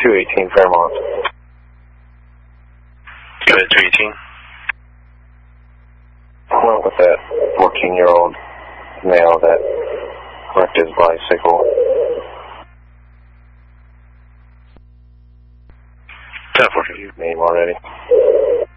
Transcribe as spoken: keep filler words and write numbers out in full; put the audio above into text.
two eighteen Fairmont. Go ahead, two eighteen. I went with that fourteen-year-old male that wrecked his bicycle. ten fourteen. Name already.